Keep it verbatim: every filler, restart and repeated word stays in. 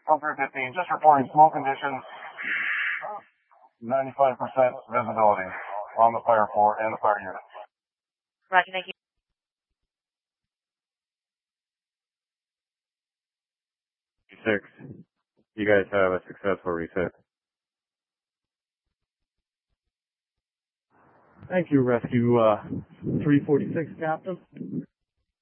Comfort fifteen, just reporting smoke conditions, ninety-five percent visibility on the fire floor and the fire unit. Roger, thank you. Six. You guys have a successful reset. Thank you, Rescue uh, three forty-six, Captain.